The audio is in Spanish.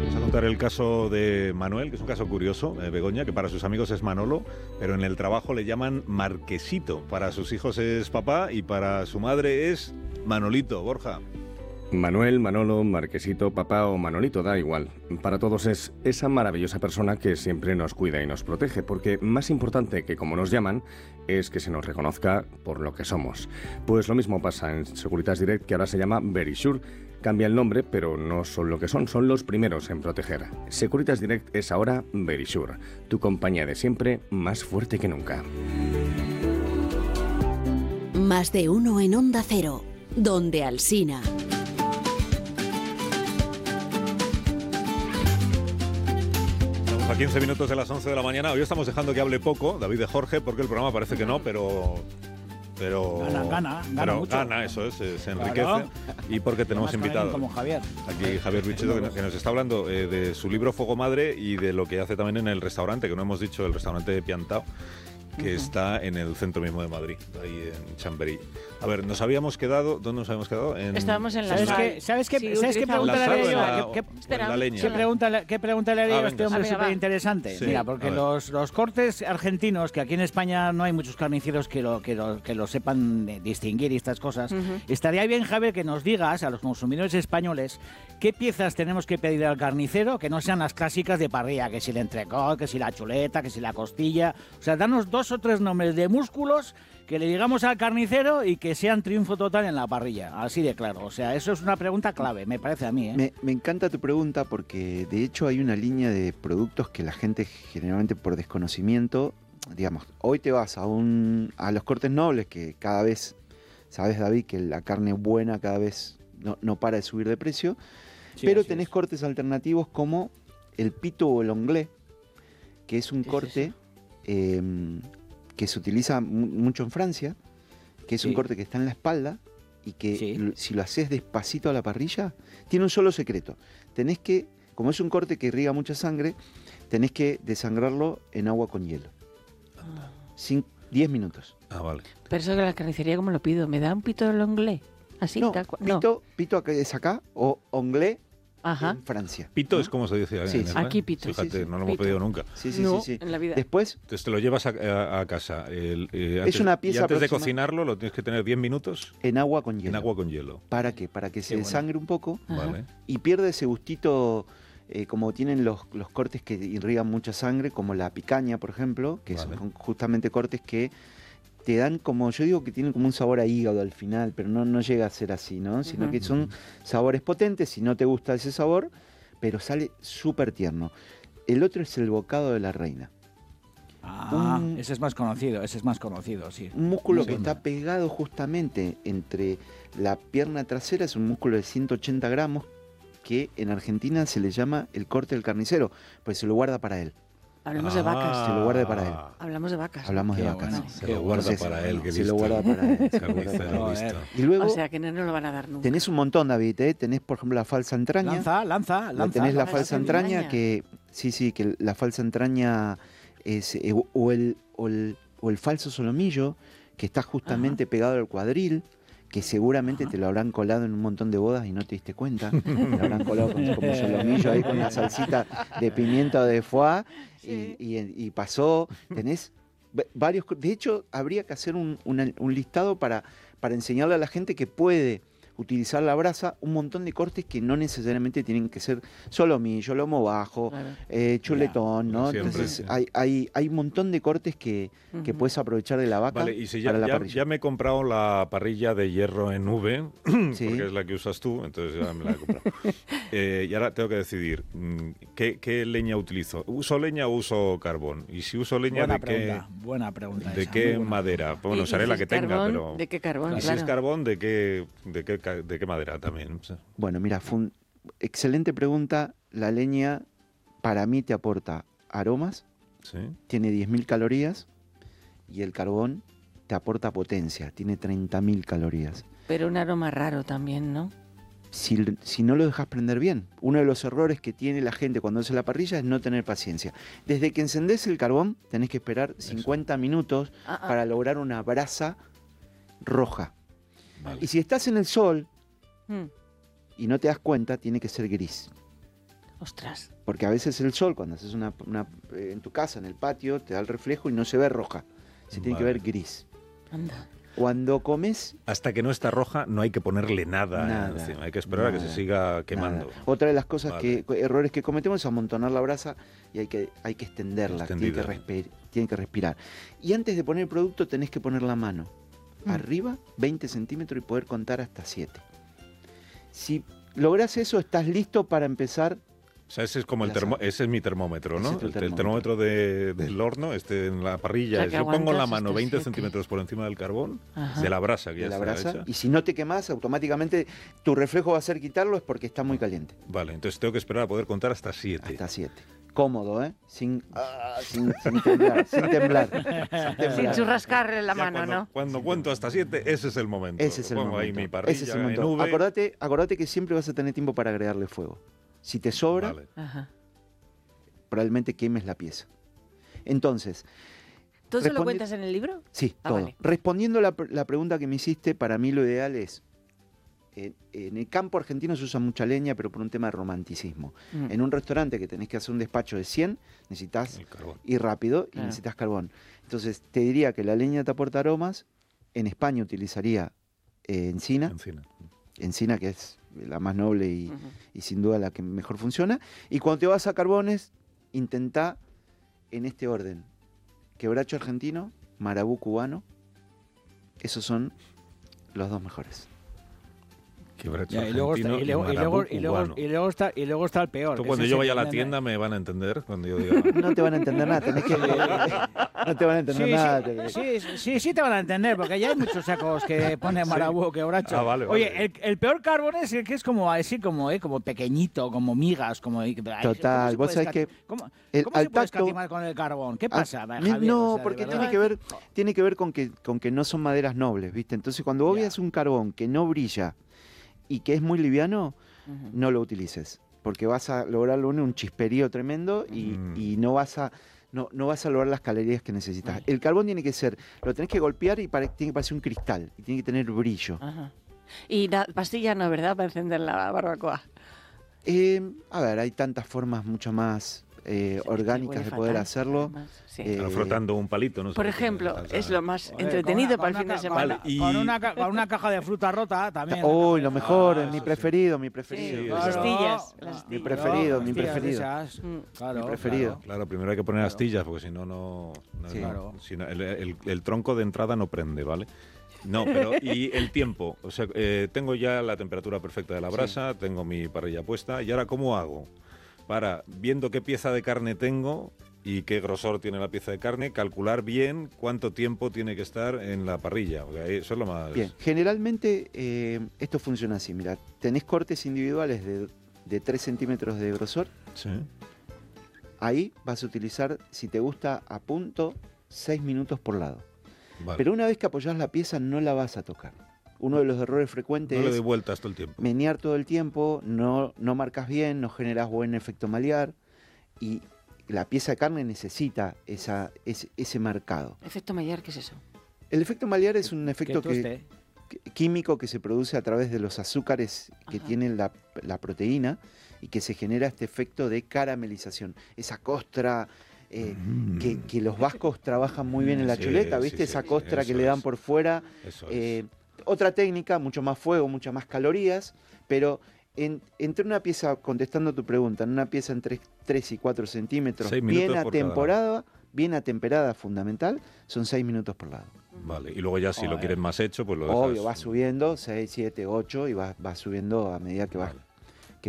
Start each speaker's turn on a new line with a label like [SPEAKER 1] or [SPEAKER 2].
[SPEAKER 1] Vamos a contar el caso de Manuel, que es un caso curioso, Begoña, que para sus amigos es Manolo, pero en el trabajo le llaman Marquesito. Para sus hijos es papá y para su madre es Manolito. Borja.
[SPEAKER 2] Manuel, Manolo, Marquesito, papá o Manolito, da igual. Para todos es esa maravillosa persona que siempre nos cuida y nos protege, porque más importante que como nos llaman es que se nos reconozca por lo que somos. Pues lo mismo pasa en Securitas Direct, que ahora se llama Verisure. Cambia el nombre, pero no son lo que son los primeros en proteger. Securitas Direct es ahora Verisure, tu compañía de siempre, más fuerte que nunca.
[SPEAKER 3] Más de uno en Onda Cero, donde Alsina.
[SPEAKER 1] A 15 minutos de las 11 de la mañana. Hoy estamos dejando que hable poco David de Jorge, porque el programa parece que no, pero
[SPEAKER 4] Gana mucho.
[SPEAKER 1] Gana, eso es, se enriquece.
[SPEAKER 4] Claro.
[SPEAKER 1] Y porque tenemos invitados.
[SPEAKER 4] Como Javier.
[SPEAKER 1] Aquí Javier Bicheto, que nos está hablando de su libro Fuego Madre y de lo que hace también en el restaurante, que no hemos dicho, el restaurante de Piantao, que está en el centro mismo de Madrid, ahí en Chamberí. A ver, nos habíamos quedado... ¿Dónde nos habíamos quedado?
[SPEAKER 5] Estábamos en la sal.
[SPEAKER 4] ¿Sabes qué pregunta le haría? ¿Qué pregunta le haría a este hombre súper interesante?
[SPEAKER 1] Sí,
[SPEAKER 4] mira, porque los cortes argentinos, que aquí en España no hay muchos carniceros que lo sepan distinguir y estas cosas, estaría bien, Javier, que nos digas a los consumidores españoles qué piezas tenemos que pedir al carnicero que no sean las clásicas de parrilla, que si el entrecot, que si la chuleta, que si la costilla. O sea, danos 2 o 3 nombres de músculos que le digamos al carnicero y que sean triunfo total en la parrilla, así de claro. O sea, eso es una pregunta clave, me parece a mí.
[SPEAKER 6] Me encanta tu pregunta porque de hecho hay una línea de productos que la gente generalmente por desconocimiento, digamos, hoy te vas a los cortes nobles, que cada vez, sabes, David, que la carne buena cada vez no para de subir de precio, sí, pero tenés cortes alternativos como el pito o el onglet, que es un corte que se utiliza mucho en Francia, que es un corte que está en la espalda y que si lo haces despacito a la parrilla, tiene un solo secreto. Tenés que, como es un corte que irriga mucha sangre, tenés que desangrarlo en agua con hielo. 10 minutos.
[SPEAKER 1] Ah, vale.
[SPEAKER 5] Pero eso de la carnicería, ¿cómo lo pido? ¿Me da un pito de onglet? Así,
[SPEAKER 6] no,
[SPEAKER 5] tal cual.
[SPEAKER 6] Pito es acá, o onglet en Francia.
[SPEAKER 1] Pito es como se dice en España.
[SPEAKER 5] Aquí pito.
[SPEAKER 1] Fíjate, no lo hemos pedido nunca.
[SPEAKER 6] Sí.
[SPEAKER 5] En la vida.
[SPEAKER 6] Después...
[SPEAKER 1] Entonces te lo llevas a casa.
[SPEAKER 6] Es una pieza
[SPEAKER 1] y antes de cocinarlo lo tienes que tener 10 minutos...
[SPEAKER 6] En agua con hielo.
[SPEAKER 1] En agua con hielo.
[SPEAKER 6] ¿Para qué? Para que se desangre un poco.
[SPEAKER 1] Vale.
[SPEAKER 6] Y pierde ese gustito... como tienen los cortes que irrigan mucha sangre, como la picaña, por ejemplo, que son justamente cortes que te dan, como yo digo, que tienen como un sabor a hígado al final, pero no llega a ser así, ¿no? Sino que son sabores potentes, si no te gusta ese sabor, pero sale súper tierno. El otro es el bocado de la reina.
[SPEAKER 4] Ese es más conocido, sí.
[SPEAKER 6] Un músculo que está pegado justamente entre la pierna trasera, es un músculo de 180 gramos, que en Argentina se le llama el corte del carnicero, pues se lo guarda para él.
[SPEAKER 5] Hablamos de vacas.
[SPEAKER 6] Se lo guarda para él.
[SPEAKER 5] Hablamos de vacas.
[SPEAKER 6] Hablamos de vacas.
[SPEAKER 1] Bueno, se lo guarda para él.
[SPEAKER 6] Se lo guarda para él. Y luego,
[SPEAKER 5] o sea, que no lo van a dar nunca.
[SPEAKER 6] Tenés un montón, David, ¿eh? Tenés, por ejemplo, la falsa entraña.
[SPEAKER 4] Lanza.
[SPEAKER 6] Tenés la falsa entraña, que que la falsa entraña es o el falso solomillo, que está justamente pegado al cuadril, que seguramente te lo habrán colado en un montón de bodas y no te diste cuenta. Te lo habrán colado como solomillo ahí con una salsita de pimienta de foie y pasó. Tenés varios... De hecho, habría que hacer un listado para enseñarle a la gente que puede utilizar la brasa, un montón de cortes que no necesariamente tienen que ser solomillo, lomo bajo, chuletón, ¿no? Entonces hay un montón de cortes que puedes aprovechar de la vaca.
[SPEAKER 1] Vale, y si ya me he comprado la parrilla de hierro en V, porque es la que usas tú, entonces ya me la he comprado. Y ahora tengo que decidir qué leña utilizo. ¿Uso leña o uso carbón? Y si uso leña,
[SPEAKER 4] buena pregunta.
[SPEAKER 1] ¿De qué madera? Bueno, usaré la que tenga, pero...
[SPEAKER 5] ¿De qué carbón?
[SPEAKER 1] Y si es carbón, ¿de qué madera también?
[SPEAKER 6] Bueno, mira, fue excelente pregunta. La leña para mí te aporta aromas, tiene 10.000 calorías, y el carbón te aporta potencia, tiene 30.000 calorías.
[SPEAKER 5] Pero un aroma raro también, ¿no?
[SPEAKER 6] Si no lo dejas prender bien. Uno de los errores que tiene la gente cuando hace la parrilla es no tener paciencia. Desde que encendés el carbón, tenés que esperar 50 minutos para lograr una brasa roja. Vale. Y si estás en el sol y no te das cuenta, tiene que ser gris.
[SPEAKER 5] Ostras.
[SPEAKER 6] Porque a veces el sol, cuando haces en tu casa, en el patio, te da el reflejo y no se ve roja. Se tiene que ver gris.
[SPEAKER 5] Anda.
[SPEAKER 6] Cuando comes...
[SPEAKER 1] Hasta que no está roja no hay que ponerle nada
[SPEAKER 6] Nada,
[SPEAKER 1] encima. Hay que esperar a que se siga quemando.
[SPEAKER 6] Nada. Otra de las cosas
[SPEAKER 1] Vale.
[SPEAKER 6] errores que cometemos es amontonar la brasa y hay que extenderla, tiene que respirar. Y antes de poner el producto tenés que poner la mano arriba, 20 centímetros, y poder contar hasta 7. Si lográs eso, estás listo para empezar.
[SPEAKER 1] O sea, ese es como ese es mi termómetro, ¿no?
[SPEAKER 6] Ese es tu
[SPEAKER 1] El termómetro del horno, en la parrilla.
[SPEAKER 5] O sea, que
[SPEAKER 1] Yo pongo la
[SPEAKER 5] aguantas
[SPEAKER 1] mano
[SPEAKER 5] hasta
[SPEAKER 1] 20
[SPEAKER 5] 7.
[SPEAKER 1] centímetros por encima del carbón,
[SPEAKER 5] Ajá.
[SPEAKER 1] de la brasa que
[SPEAKER 6] de
[SPEAKER 1] ya
[SPEAKER 6] la
[SPEAKER 1] está
[SPEAKER 6] brasa,
[SPEAKER 1] hecha.
[SPEAKER 6] y si no te quemás, automáticamente tu reflejo va a ser quitarlo, es porque está muy caliente.
[SPEAKER 1] Vale, entonces tengo que esperar a poder contar hasta 7.
[SPEAKER 6] Hasta 7. Cómodo, ¿eh? Sin temblar, sin temblar.
[SPEAKER 5] Sin churrascar la
[SPEAKER 1] Ya
[SPEAKER 5] mano, ¿no?
[SPEAKER 1] Cuando cuento hasta 7, ese es el momento.
[SPEAKER 6] Ese es el
[SPEAKER 1] Pongo
[SPEAKER 6] momento.
[SPEAKER 1] ahí mi parrilla,
[SPEAKER 6] Ese es el
[SPEAKER 1] mi
[SPEAKER 6] momento.
[SPEAKER 1] nube.
[SPEAKER 6] Acordate que siempre vas a tener tiempo para agregarle fuego. Si te sobra,
[SPEAKER 1] Vale.
[SPEAKER 5] Ajá.
[SPEAKER 6] probablemente quemes la pieza. Entonces,
[SPEAKER 5] ¿Todo eso lo
[SPEAKER 6] Respondi-
[SPEAKER 5] cuentas en el libro?
[SPEAKER 6] sí,
[SPEAKER 5] Ah,
[SPEAKER 6] todo.
[SPEAKER 5] vale.
[SPEAKER 6] Respondiendo la pregunta que me hiciste, para mí lo ideal es, en el campo argentino se usa mucha leña, pero por un tema de romanticismo.
[SPEAKER 5] Mm.
[SPEAKER 6] En un restaurante que tenés que hacer un despacho de 100, necesitas
[SPEAKER 1] El carbón.
[SPEAKER 6] ir rápido y
[SPEAKER 5] Claro.
[SPEAKER 6] necesitas carbón. Entonces, te diría que la leña te aporta aromas. En España utilizaría encina,
[SPEAKER 1] Encina.
[SPEAKER 6] que es la más noble y,
[SPEAKER 5] Ujú.
[SPEAKER 6] y sin duda la que mejor funciona. Y cuando te vas a carbones, intentá en este orden: quebracho argentino, marabú cubano. Esos son los dos mejores.
[SPEAKER 1] Quebracho
[SPEAKER 4] Ya, y luego está,
[SPEAKER 1] argentino y marabú cubano.
[SPEAKER 4] y luego está el peor.
[SPEAKER 1] Esto
[SPEAKER 4] que
[SPEAKER 1] cuando
[SPEAKER 4] ese
[SPEAKER 1] yo
[SPEAKER 4] es
[SPEAKER 1] vaya a la
[SPEAKER 4] el-
[SPEAKER 1] tienda me van a entender cuando yo diga...
[SPEAKER 6] No te van a entender nada, tenés que... No te van a entender nada.
[SPEAKER 4] Sí, te van a entender, porque ya hay muchos sacos que ponen marabú o quebracho.
[SPEAKER 1] Ah, vale,
[SPEAKER 4] Oye,
[SPEAKER 1] vale.
[SPEAKER 4] el peor carbón es el que es como así, como pequeñito, como migas, como...
[SPEAKER 6] Total, vos sabés que
[SPEAKER 4] ¿Cómo
[SPEAKER 6] al
[SPEAKER 4] se puede
[SPEAKER 6] tacto-
[SPEAKER 4] escatimar con el carbón? ¿Qué pasa,
[SPEAKER 6] Ah,
[SPEAKER 4] Javier?
[SPEAKER 6] no,
[SPEAKER 4] O sea, de
[SPEAKER 6] porque
[SPEAKER 4] verdad.
[SPEAKER 6] tiene que ver con que no son maderas nobles, ¿viste? Entonces, cuando vos
[SPEAKER 4] Ya.
[SPEAKER 6] veas un carbón que no brilla y que es muy liviano,
[SPEAKER 5] Ujú.
[SPEAKER 6] no lo utilices, porque vas a lograr un chisperío tremendo y no vas a lograr las calorías que necesitas.
[SPEAKER 5] Vale.
[SPEAKER 6] El carbón tiene que ser, lo tenés que golpear y tiene que parecer un cristal y tiene que tener brillo.
[SPEAKER 5] Ajá. Y pastilla no, ¿verdad? Para encender la barbacoa.
[SPEAKER 6] A ver, hay tantas formas mucho más orgánicas
[SPEAKER 5] Huele
[SPEAKER 6] de poder
[SPEAKER 5] fatal,
[SPEAKER 6] hacerlo.
[SPEAKER 5] además, sí.
[SPEAKER 1] Claro, frotando un palito, ¿no?
[SPEAKER 5] Por
[SPEAKER 1] sé qué
[SPEAKER 5] ejemplo,
[SPEAKER 1] salsa.
[SPEAKER 5] es lo más
[SPEAKER 4] Joder,
[SPEAKER 5] entretenido para el
[SPEAKER 4] con
[SPEAKER 5] fin de
[SPEAKER 4] una
[SPEAKER 5] semana.
[SPEAKER 1] Vale, y-
[SPEAKER 4] con una caja de fruta rota también.
[SPEAKER 6] Uy, lo mejor,
[SPEAKER 1] Ah,
[SPEAKER 6] mi
[SPEAKER 1] sí.
[SPEAKER 6] preferido,
[SPEAKER 5] Sí,
[SPEAKER 1] Claro.
[SPEAKER 5] las astillas.
[SPEAKER 4] Claro.
[SPEAKER 5] Las astillas.
[SPEAKER 6] preferido, mi
[SPEAKER 4] Hostias,
[SPEAKER 6] preferido.
[SPEAKER 4] esas.
[SPEAKER 5] Mm.
[SPEAKER 4] Claro,
[SPEAKER 6] Mi preferido.
[SPEAKER 4] claro.
[SPEAKER 1] Claro, primero hay que poner
[SPEAKER 4] Claro.
[SPEAKER 1] astillas, porque si no, no...
[SPEAKER 6] Sí.
[SPEAKER 4] Claro.
[SPEAKER 1] si no, el tronco de entrada no prende, ¿vale? No, pero y el tiempo, o sea, tengo ya la temperatura perfecta de la brasa, tengo mi parrilla puesta, y ahora ¿cómo hago? Para, viendo qué pieza de carne tengo y qué grosor tiene la pieza de carne, calcular bien cuánto tiempo tiene que estar en la parrilla, porque ahí eso es lo más...
[SPEAKER 6] Bien, generalmente esto funciona así, mira, tenés cortes individuales de 3 centímetros de grosor,
[SPEAKER 1] Sí.
[SPEAKER 6] ahí vas a utilizar, si te gusta, a punto, 6 minutos por lado.
[SPEAKER 1] Vale.
[SPEAKER 6] Pero una vez que apoyás la pieza no la vas a tocar. Uno de los errores frecuentes
[SPEAKER 1] No le doy
[SPEAKER 6] es
[SPEAKER 1] vueltas todo el tiempo.
[SPEAKER 6] menear todo el tiempo, no marcas bien, no generas buen efecto malear y la pieza de carne necesita ese marcado.
[SPEAKER 5] Efecto Maillard, ¿qué es eso?
[SPEAKER 6] El efecto malear es un efecto
[SPEAKER 4] tueste.
[SPEAKER 6] químico que se produce a través de los azúcares que
[SPEAKER 5] Ajá.
[SPEAKER 6] tiene la proteína y que se genera este efecto de caramelización. Esa costra que los vascos trabajan muy bien en la
[SPEAKER 1] Sí,
[SPEAKER 6] chuleta,
[SPEAKER 1] sí,
[SPEAKER 6] ¿viste?
[SPEAKER 1] sí,
[SPEAKER 6] Esa
[SPEAKER 1] sí,
[SPEAKER 6] costra que
[SPEAKER 1] eso
[SPEAKER 6] le dan
[SPEAKER 1] es.
[SPEAKER 6] por fuera.
[SPEAKER 1] Eso es.
[SPEAKER 6] Otra técnica, mucho más fuego, muchas más calorías, pero entre una pieza, contestando tu pregunta, en una pieza entre 3 y 4 centímetros,
[SPEAKER 1] 6 minutos por cada
[SPEAKER 6] bien atemperada, fundamental, son 6 minutos por lado.
[SPEAKER 1] Vale, y luego ya si lo
[SPEAKER 4] Joder.
[SPEAKER 1] quieres más hecho, pues lo dejas...
[SPEAKER 6] Obvio, vas subiendo 6, 7, 8 y vas subiendo a medida que vas
[SPEAKER 1] Vale.